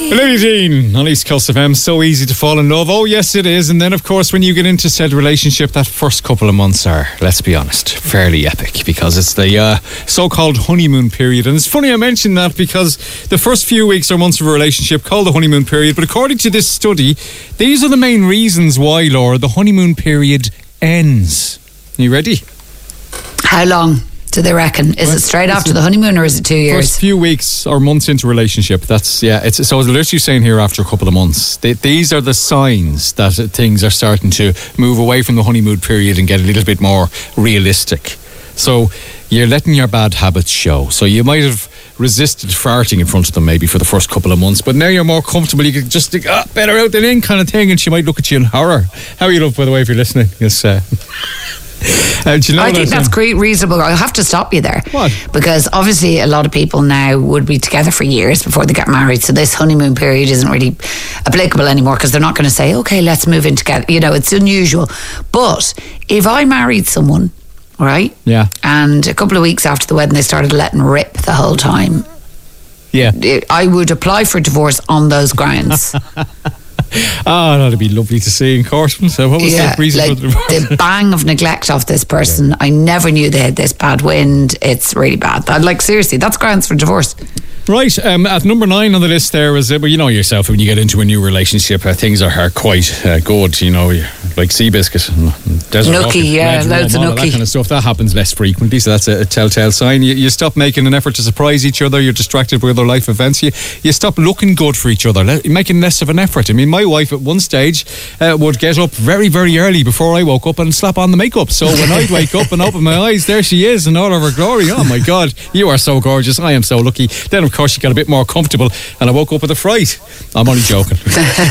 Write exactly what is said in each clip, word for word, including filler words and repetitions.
Lily Dean on East Coast F M. So easy to fall in love. Oh yes it is. And then of course when you get into said relationship, that first couple of months are, let's be honest, fairly epic, because it's the uh, so-called honeymoon period. And it's funny I mentioned that because the first few weeks or months of a relationship called the honeymoon period, but according to this study, these are the main reasons why, Laura, the honeymoon period ends. Are you ready? How long do they reckon? Is it straight after the honeymoon or is it two years? First few weeks or months into relationship. That's, yeah, it's so it's literally saying here after a couple of months. They, these are the signs that things are starting to move away from the honeymoon period and get a little bit more realistic. So you're letting your bad habits show. So you might have resisted farting in front of them maybe for the first couple of months, but now you're more comfortable. You can just think, ah, better out than in kind of thing, and she might look at you in horror. How are you, love, by the way, if you're listening? Yes, uh, Uh, do you know I think that's great, reasonable. I'll have to stop you there. What? Because obviously a lot of people now would be together for years before they get married, so this honeymoon period isn't really applicable anymore, because they're not going to say, okay, let's move in together. You know, it's unusual. But if I married someone, right? Yeah. And a couple of weeks after the wedding they started letting rip the whole time, yeah, I would apply for divorce on those grounds. Oh, that'd be lovely to see in Corsham. So what was yeah, the reason like for the divorce? The bang of neglect of this person. I never knew they had this bad wind. It's really bad. I'd like, seriously, that's grounds for divorce. Right, um, at number nine on the list there is, uh, well, you know yourself, when you get into a new relationship, uh, things are, are quite uh, good, you know, like Seabiscuit, Desert nookie, Rocket, yeah, Red loads Rum, of all nookie. that kind of stuff. That happens less frequently, so that's a, a telltale sign. You, you stop making an effort to surprise each other, you're distracted by other life events, you, you stop looking good for each other, le- making less of an effort. I mean, my wife at one stage uh, would get up very, very early before I woke up and slap on the makeup. So when I'd wake up and open my eyes, there she is in all of her glory. Oh my God, you are so gorgeous. I am so lucky. Then, of course, she got a bit more comfortable and I woke up with a fright. I'm only joking.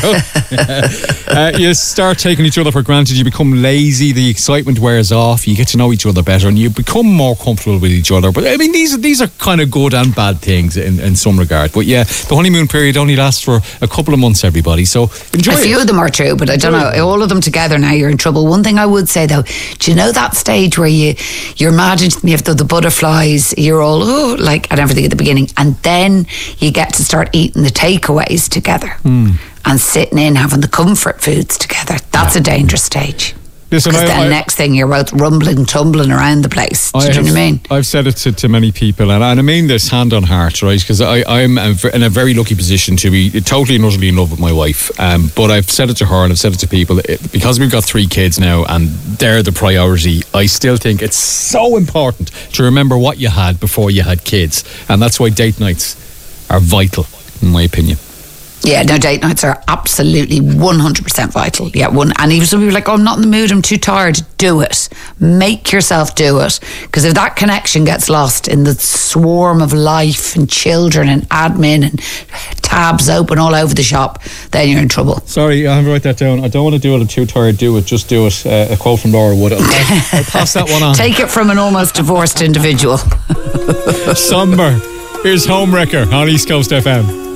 uh, you start taking each other for granted. You become lazy. The excitement wears off. You get to know each other better and you become more comfortable with each other. But I mean, these, these are kind of good and bad things in, in some regard. But yeah, the honeymoon period only lasts for a couple of months, everybody. So enjoy A few it. of them are true, but I don't know. All of them together now, you're in trouble. One thing I would say though, do you know that stage where you, you're imagining you have the, the butterflies, you're all, oh, like, and everything at the beginning. And then you get to start eating the takeaways together mm. and sitting in having the comfort foods together. That's yeah. a dangerous stage. Listen, Because I, then I, next thing you're both rumbling, tumbling around the place. Do I you know have, what I mean? I've said it to, to many people, and, and I mean this hand on heart, right? Because I'm in a very lucky position to be totally and utterly in love with my wife. Um, but I've said it to her and I've said it to people. It, because we've got three kids now and they're the priority, I still think it's so important to remember what you had before you had kids. And that's why date nights are vital, in my opinion. Yeah, no, date nights are absolutely one hundred percent vital. Yeah, one. And even some people are like, oh, I'm not in the mood, I'm too tired. Do it. Make yourself do it. Because if that connection gets lost in the swarm of life and children and admin and tabs open all over the shop, then you're in trouble. Sorry, I have to write that down. I don't want to do it, I'm too tired. Do it, just do it. Uh, a quote from Laura Wood. I'll pass, I'll pass that one on. Take it from an almost divorced individual. Somber. Here's Homewrecker on East Coast F M.